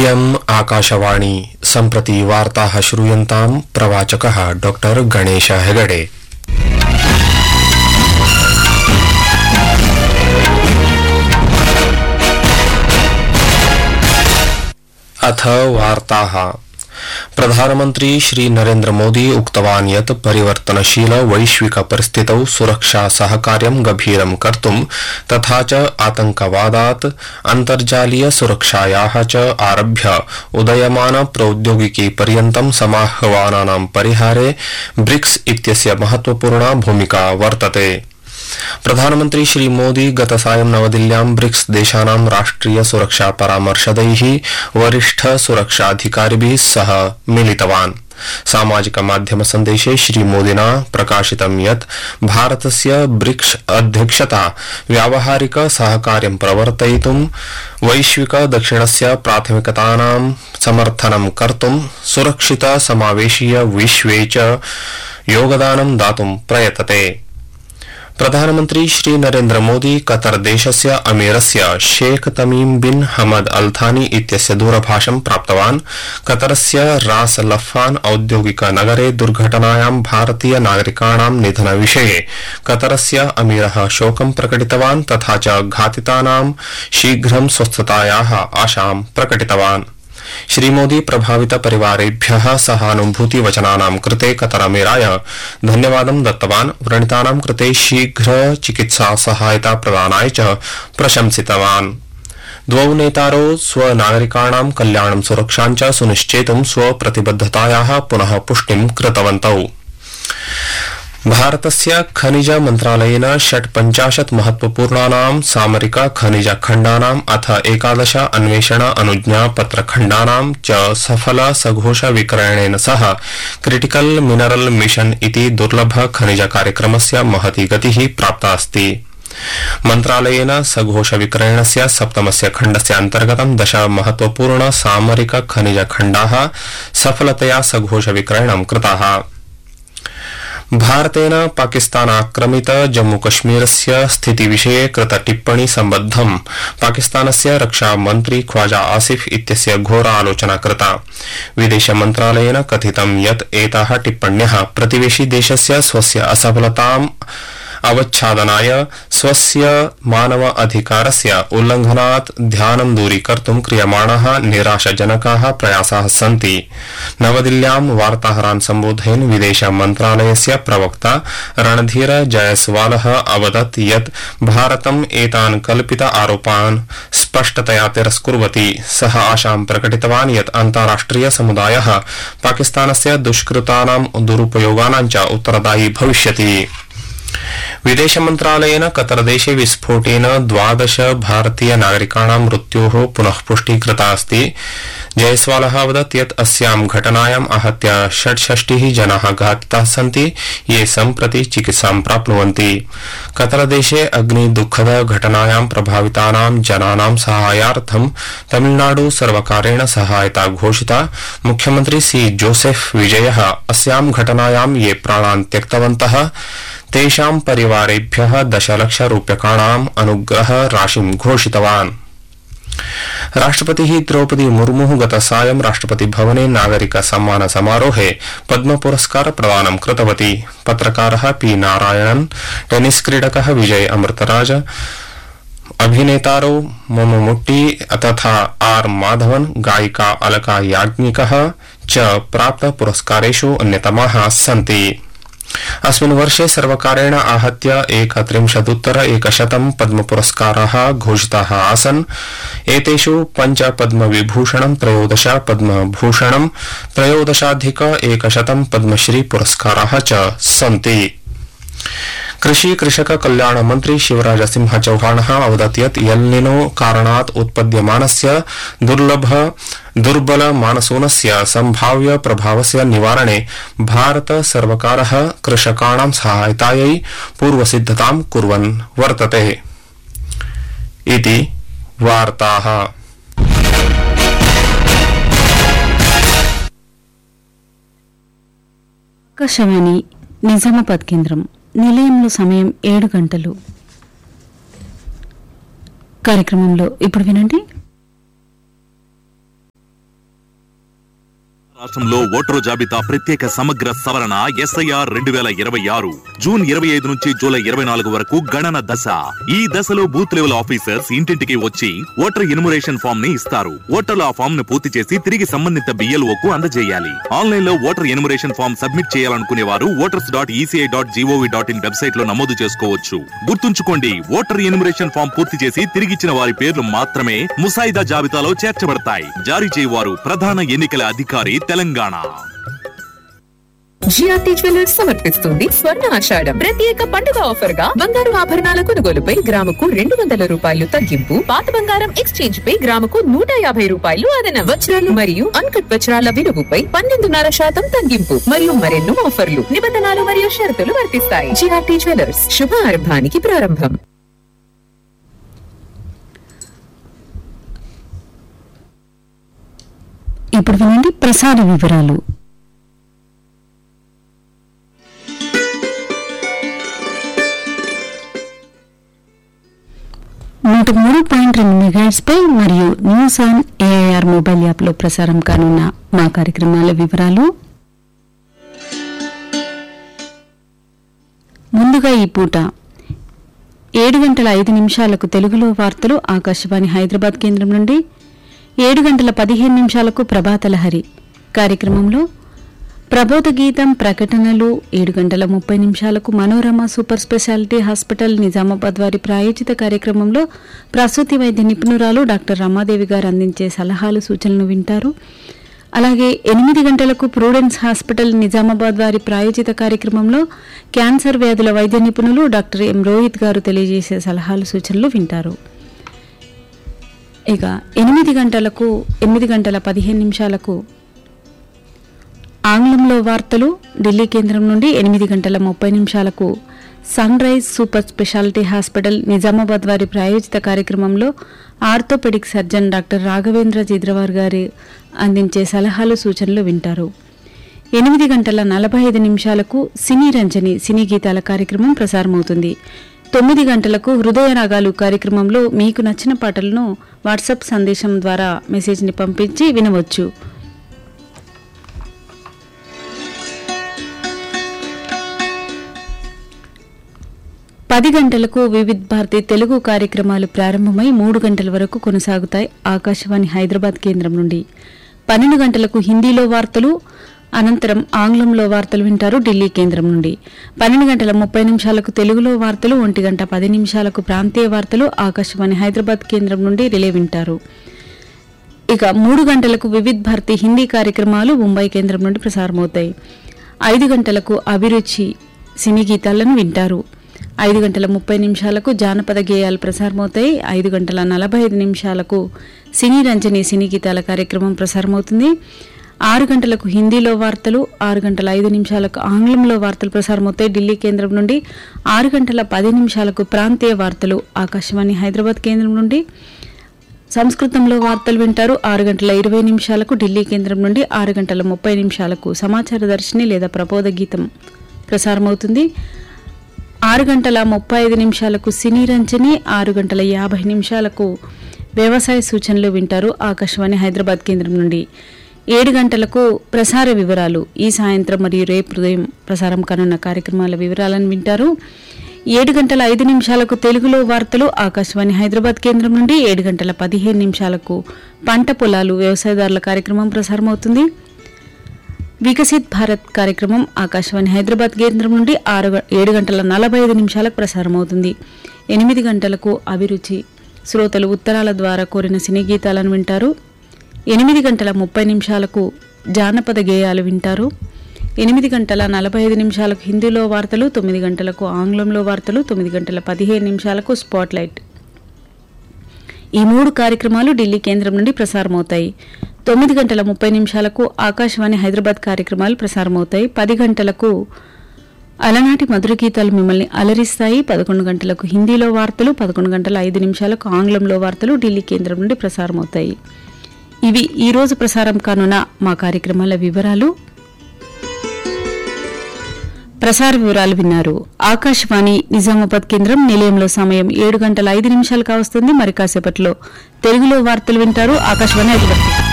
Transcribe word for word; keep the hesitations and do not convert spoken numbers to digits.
इयम् आकाशवाणी सम्प्रति वार्ताः श्रूयन्ताम् प्रवाचकः डॉक्टर गणेश हेगडे। अथ वार्ताः। प्रधानमन्त्री श्री नरेन्द्र मोदी उक्तवान् यत् परिवर्तनशील वैश्विक परिस्थितौ सुरक्षा सहकार्यं गभीरं कर्तुं तथा च आतंकवादात् अन्तर्जालीय सुरक्षायाः च आरभ्य उदयमान प्रौद्योगिकी पर्यन्तं समाह्वानानां परिहारे ब्रिक्स इत्यस्य महत्वपूर्णा भूमिका वर्तते। प्रधानमन्त्री श्री मोदी गतसायं नवदिल्ल्यां ब्रिक्स देशानां राष्ट्रिय सुरक्षा परामर्शदैः वरिष्ठ सुरक्षाधिकारिभिः सह मिलितवान्। सामाजिक माध्यम सन्देशे श्री मोदिना प्रकाशितं यत् भारतस्य ब्रिक्स अध्यक्षता व्यावहारिक सहकार्यं प्रवर्तयितुं वैश्विक दक्षिणस्य प्राथमिकतानां समर्थनं कर्तुं सुरक्षित समावेशीय विश्वे च योगदानं दातुं प्रयतते। प्रधानमन्त्री श्री नरेन्द्र मोदी कतर देशस्य अमीरस्य शेख तमीम बिन हमद अल थानी इत्यस्य दूरभाषं प्राप्तवान्। कतरस्य रास लफ्फान औद्योगिक नगरे दुर्घटनायां भारतीय नागरिकाणां निधनविषये कतरस्य अमीरः शोकं प्रकटितवान् तथा च घातितानां शीघ्रं स्वस्थतायाः आशां प्रकटितवान्। श्री मोदी प्रभावित परिवारेभ्यः सहानुभूतिवचनानां कृते कतरमीराय धन्यवादं दत्तवान्। व्रणितानां कृते शीघ्र चिकित्सा सहायता प्रदानाय च प्रशंसितवान्। द्वौ नेतारौ स्वनागरिकाणां कल्याणं सुरक्षां च सुनिश्चेतुं स्वप्रतिबद्धतायाः पुनः पुष्टिं कृतवन्तौ। भारतस्य खनिज मन्त्रालयेन षट्पञ्चाशत् महत्वपूर्णानां सामरिक खनिज खण्डानाम् अथ एकादश अन्वेषण अनुज्ञापत्र खण्डानां च सफल सघोष विक्रयणेन सह क्रिटिकल मिनरल मिशन इति दुर्लभ खनिज कार्यक्रमस्य महती गतिः प्राप्ता अस्ति। मन्त्रालयेन सघोष विक्रयणस्य सप्तमस्य खण्डस्य अन्तर्गतं दश महत्वपूर्ण सामरिक खनिज खण्डाः सफलतया सघोष विक्रयणं कृताः। भारतेन पाकिस्तानाक्रमित जम्मूकश्मीरस्य स्थितिविषये कृत टिप्पणी सम्बद्धं पाकिस्तानस्य रक्षामन्त्री ख्वाजा आसिफ इत्यस्य घोरा आलोचना कृता। विदेश मन्त्रालयेन कथितं यत् एताः टिप्पण्यः प्रतिवेशी देशस्य स्वस्य असफलताम् अवच्छादनाय स्वस्य मानव अधिकारस्य उल्लंघनात् ध्यानं दूरीकर्तुं क्रियमाणाः निराशाजनकाः प्रयासाः सन्ति। नवदिल्ल्यां वार्ताहरान् सम्बोधयन् विदेश मन्त्रालयस्य प्रवक्ता रणधीर जयस्वालः अवदत् यत् भारतम् एतान् कल्पित आरोपान् स्पष्टतया तिरस्कुर्वति। सः आशां प्रकटितवान् यत् अन्ताराष्ट्रिय समुदायः पाकिस्तानस्य दुष्कृतानां दुरुपयोगानां च उत्तरदायी भविष्यति। विदेश मन्त्रालयेन कतरदेशे विस्फोटेन द्वादश भारतीय नागरिकाणां मृत्योः पुनः पुष्टि कृता अस्ति। जयस्वालः अवदत् यत् अस्यां घटनायाम् आहत्य षट्षष्टिः जनाः घातिताः सन्ति, ये सम्प्रति चिकित्सां प्राप्नुवन्ति। कतरदेशे अग्निदुःखद घटनायां प्रभावितानां जनानां साहाय्यार्थं तमिलनाडु सर्वकारेण सहायता घोषिता। मुख्यमन्त्री सी जोसेफ विजयः अस्यां घटनायां ये प्राणान् त्यक्तवन्तः तेषां परिवारेभ्यः दशलक्ष रूप्यकाणाम् अनुग्रह राशिं घोषितवान्। राष्ट्रपतिः द्रौपदी मुर्मुः गतसायं राष्ट्रपति भवने नागरिक सम्मान समारोहे पद्म पुरस्कार प्रदानं कृतवती। पत्रकारः पी नारायणन्, टेनिस क्रीडकः विजय अमृतराज, अभिनेतारौ मम्मूट्टी तथा आर माधवन, गायिका अलका याज्ञिकः च प्राप्त पुरस्कारेषु अन्यतमाः सन्ति। अस्मिन् वर्षे सर्वकारेण आहत्य एकत्रिंशदुत्तर एकशतं पद्मपुरस्काराः घोषिताः आसन्। एतेषु पञ्च पद्मविभूषणं, त्रयोदश पद्मभूषणं, त्रयोदशाधिक एकशतं पद्मश्री पुरस्काराः च सन्ति। कृषि कृषक कल्याण मंत्री शिवराज सिंह चौहानः अवदत् यत् एल्निनो कारणात् उत्पद्यमानस्य दुर्लभ दुर्बल मानसूनस्य संभाव्य प्रभावस्य निवारणे भारत सर्वकारः कृषकाणां सहायतायै पूर्वसिद्धतां कुर्वन् वर्तते इति वार्ताः। ఆకాశవాణి నిజామాబాద్ కేంద్రం నిలయంలో సమయం ఏడు గంటలు. కార్యక్రమంలో ఇప్పుడు వినండి రాష్ట్రంలో ఓటరు జాబితా ప్రత్యేక సమగ్ర సవరణ ఎస్ఐఆర్ రెండు వేల ఇరవై ఆరు జూన్ ఇరవై ఐదు నుంచి జూలై ఇరవై నాలుగు వరకు గణన దశ. ఈ దశలో బూత్ లెవెల్ ఆఫీసర్స్ ఇంటింటికి వచ్చి ఓటర్ ఎన్యుమరేషన్ ఫామ్ ని ఇస్తారు. ఓటర్లు ఆ ఫామ్ ను పూర్తి చేసి తిరిగి సంబంధిత బిఎల్ఓ కు అందజేయాలి. ఆన్లైన్ లో ఓటర్ ఎన్యుమరేషన్ ఫామ్ సబ్మిట్ చేయాలనుకునే వారు voters dot ECI dot GOV dot in website లో నమోదు చేసుకోవచ్చు. గుర్తుంచుకోండి, ఓటర్ ఎన్యుమరేషన్ ఫామ్ పూర్తి చేసి తిరిగిచ్చిన వారి పేర్లు మాత్రమే ముసాయిదా జాబితాలో చేర్చబడతాయి. జారీ చేయవారు ప్రధాన ఎన్నికల అధికారి, తెలంగాణ. జిఆర్టీ జ్యువెలర్స్ సమర్పిస్తుంది స్వర్ణ ఆషాఢం ప్రత్యేక పండుగ ఆఫర్ గా బంగారు ఆభరణాల కొనుగోలుపై గ్రాముకు రెండు వందల రూపాయలు తగ్గింపు, పాత బంగారం ఎక్స్చేంజ్ పై గ్రాముకు నూట యాభై రూపాయలు అదనం, వజ్రాలు మరియు అన్కట్ వజ్రాల విలువపై పన్నెండున్నర శాతం తగ్గింపు మరియు మరెన్నో ఆఫర్లు, నిబంధనలు మరియు షరతులు వర్తిస్తాయి. జిఆర్టీ జ్యువెలర్స్, శుభారంభానికి ప్రారంభం. ఇప్పుడు వినండి ప్రసార వివరాలు. నూట మూడు పాయింట్ రెండు మెగాహెర్ట్జ్ పై మరియు news on AIR mobile app లో ప్రసారం కానున్న మా కార్యక్రమాల వివరాలు. ముందుగా ఈ పూట ఏడు గంటల ఐదు నిమిషాలకు తెలుగులో వార్తలు ఆకాశవాణి హైదరాబాద్ కేంద్రం నుండి, ఏడు గంటల పదిహేను నిమిషాలకు ప్రభాతలహరి కార్యక్రమంలో ప్రబోధ గీతం ప్రకటనలు, ఏడు గంటల ముప్పై నిమిషాలకు Manorama super speciality hospital Nizamabad వారి ప్రాయోజిత కార్యక్రమంలో ప్రసూతి వైద్య నిపుణురాలు డాక్టర్ రమాదేవి గారు అందించే సలహాలు సూచనలు వింటారు. అలాగే ఎనిమిది గంటలకు ప్రూడెన్స్ హాస్పిటల్ నిజామాబాద్ వారి ప్రాయోజిత కార్యక్రమంలో క్యాన్సర్ వ్యాధుల వైద్య నిపుణులు డాక్టర్ ఎం రోహిత్ గారు తెలియజేసే సలహాలు సూచనలు వింటారు. ఇక ఎనిమిది గంటలకు ఎనిమిది గంటల పదిహేను నిమిషాలకు ఆంగ్లంలో వార్తలు ఢిల్లీ కేంద్రం నుండి, ఎనిమిది గంటల ముప్పై నిమిషాలకు sun rise super speciality hospital Nizamabad వారి ప్రాయోజిత కార్యక్రమంలో ఆర్థోపెడిక్ సర్జన్ డాక్టర్ రాఘవేంద్ర జిద్రవార్ గారి అందించే సలహాలు సూచనలు వింటారు. ఎనిమిది గంటల నలభై ఐదు నిమిషాలకు సినీ రంజని సినీ గీతాల కార్యక్రమం ప్రసారమవుతుంది. తొమ్మిది గంటలకు హృదయ రాగాలు కార్యక్రమంలో మీకు నచ్చిన పాటలను వాట్సాప్ సందేశం ద్వారా మెసేజ్ని పంపించి వినవచ్చు. పది గంటలకు వివిధ్ భారతి తెలుగు కార్యక్రమాలు ప్రారంభమై మూడు గంటల వరకు కొనసాగుతాయి ఆకాశవాణి హైదరాబాద్ కేంద్రం నుండి. పన్నెండు గంటలకు హిందీలో వార్తలు, అనంతరం ఆంగ్లంలో వార్తలు వింటారు ఢిల్లీ కేంద్రం నుండి. పన్నెండు గంటల ముప్పై నిమిషాలకు తెలుగులో వార్తలు, ఒంటి గంట పది నిమిషాలకు ప్రాంతీయ వార్తలు ఆకాశవాణి హైదరాబాద్ కేంద్రం నుండి రిలే వింటారు. ఇక మూడు గంటలకు వివిధ్ భారతి హిందీ కార్యక్రమాలు ముంబై కేంద్రం నుండి ప్రసారమవుతాయి. ఐదు గంటలకు అభిరుచి సినీ గీతాలను వింటారు. ఐదు గంటల ముప్పై నిమిషాలకు జానపద గేయాలు ప్రసారమవుతాయి. ఐదు గంటల నలభై ఐదు నిమిషాలకు సినీ రంజని సినీ గీతాల కార్యక్రమం ప్రసారమవుతుంది. ఆరు గంటలకు హిందీలో వార్తలు, ఆరు గంటల ఐదు నిమిషాలకు ఆంగ్లంలో వార్తలు ప్రసారమవుతాయి ఢిల్లీ కేంద్రం నుండి. ఆరు గంటల పది నిమిషాలకు ప్రాంతీయ వార్తలు ఆకాశవాణి హైదరాబాద్ కేంద్రం నుండి. సంస్కృతంలో వార్తలు వింటారు. ఆరు గంటల ఇరవై నిమిషాలకు ఢిల్లీ కేంద్రం నుండి. ఆరు గంటల ముప్పై నిమిషాలకు సమాచార దర్శిని లేదా ప్రబోధ గీతం ప్రసారమవుతుంది. ఆరు గంటల ముప్పై ఐదు నిమిషాలకు సినీ రంజని, ఆరు గంటల యాభై నిమిషాలకు వ్యవసాయ సూచనలు వింటారు ఆకాశవాణి హైదరాబాద్ కేంద్రం నుండి. ఏడు గంటలకు ప్రసార వివరాలు, ఈ సాయంత్రం మరియు రేపు ఉదయం ప్రసారం కానున్న కార్యక్రమాల వివరాలను వింటారు. ఏడు గంటల ఐదు నిమిషాలకు తెలుగులో వార్తలు ఆకాశవాణి హైదరాబాద్ కేంద్రం నుండి. ఏడు గంటల పదిహేను నిమిషాలకు పంట పొలాలు వ్యవసాయదారుల కార్యక్రమం ప్రసారమవుతుంది. వికసిత్ భారత్ కార్యక్రమం ఆకాశవాణి హైదరాబాద్ కేంద్రం నుండి ఆరు ఏడు గంటల నలభై ఐదు నిమిషాలకు ప్రసారమవుతుంది. ఎనిమిది గంటలకు అభిరుచి శ్రోతలు ఉత్తరాల ద్వారా కోరిన సినీ గీతాలను వింటారు. ఎనిమిది గంటల ముప్పై నిమిషాలకు జానపద గేయాలు వింటారు. ఎనిమిది గంటల నలభై ఐదు నిమిషాలకు హిందీలో వార్తలు, తొమ్మిది గంటలకు ఆంగ్లంలో వార్తలు, తొమ్మిది గంటల పదిహేను నిమిషాలకు స్పాట్లైట్. ఈ మూడు కార్యక్రమాలు ఢిల్లీ కేంద్రం నుండి ప్రసారమవుతాయి. తొమ్మిది గంటల ముప్పై నిమిషాలకు ఆకాశవాణి హైదరాబాద్ కార్యక్రమాలు ప్రసారమవుతాయి. పది గంటలకు అలనాటి మధుర గీతాలు మిమ్మల్ని అలరిస్తాయి. పదకొండు గంటలకు హిందీలో వార్తలు, పదకొండు గంటల ఐదు నిమిషాలకు ఆంగ్లంలో వార్తలు ఢిల్లీ కేంద్రం నుండి ప్రసారమవుతాయి. ఇవి ఈ రోజు ప్రసారం కానున్న మా కార్యక్రమాల వివరాలు. ప్రసార వివరాలు విన్నారు. ఆకాశవాణి నిజామాబాద్ కేంద్రం నిలయంలో సమయం ఏడు గంటల ఐదు నిమిషాలు కావస్తుంది. మరి కాసేపట్లో తెలుగులో వార్తలు వింటారు ఆకాశవాణి హైదరాబాద్.